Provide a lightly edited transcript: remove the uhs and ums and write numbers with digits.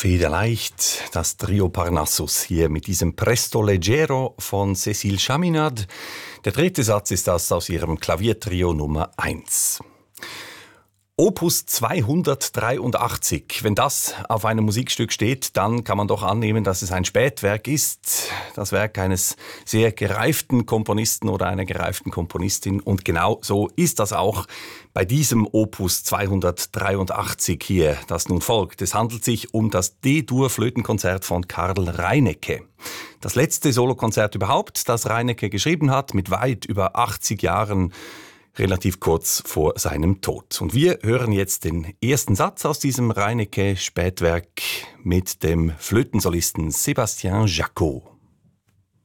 Federleicht, das Trio Parnassus hier mit diesem Presto Leggero von Cécile Chaminade. Der dritte Satz ist das aus ihrem Klaviertrio Nummer 1. Opus 283. Wenn das auf einem Musikstück steht, dann kann man doch annehmen, dass es ein Spätwerk ist. Das Werk eines sehr gereiften Komponisten oder einer gereiften Komponistin. Und genau so ist das auch bei diesem Opus 283 hier, das nun folgt. Es handelt sich um das D-Dur-Flötenkonzert von Karl Reinecke. Das letzte Solokonzert überhaupt, das Reinecke geschrieben hat, mit weit über 80 Jahren, relativ kurz vor seinem Tod. Und wir hören jetzt den ersten Satz aus diesem Reinecke-Spätwerk mit dem Flötensolisten Sébastien Jacot.